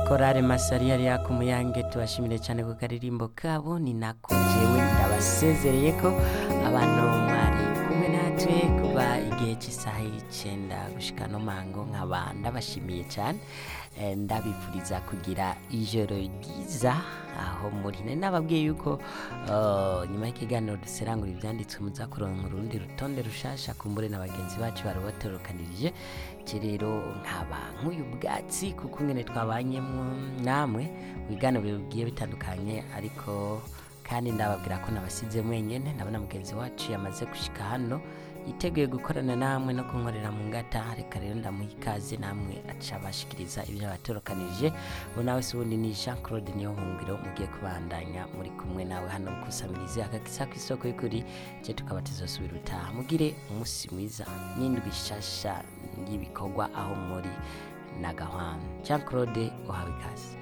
korale masari yari yakumuyange tubashimire cyane ku karirimbo kabo ni nako jewe ndabasezereye ko abantu mwari kumwe natwe kuba igihe cy'isaha y'icenda gushika no mango nkaba ndabashimiye cyane ndabipfuriza kugira ijoro ryiza aho muri nababwiye yuko nyuma y'ikiganiro duserangura ibyanditswe muzakuronka urundi rutonde rushasha kumbure na bagenzi bacu barabotorokanirije rero nkaba nk'uyu bwatsi kuko ngene twabanyemo namwe ibiganiro bigiye bitandukanye ariko kandi ndababwira ko nabasize mwenyene ndabona mugenzi wacu yamaze gushika hano yiteguye gukorana namwe no kunkorera mu ngata reka rero ndamuha ikaze namwe aca bashikiriza ibyo batorokanije bo nawe se ubundi ni Jean Claude niyo hungiro mugiye kubandanya muri kumwe nawe hano kusamirize akakisa kw'isoko y'ukuri je tukaba tuzosubira utaha mugire umunsi mwiza n'indwi shasha y'ibikorwa aho muri Nagahwana Jean Claude uhawe ikaze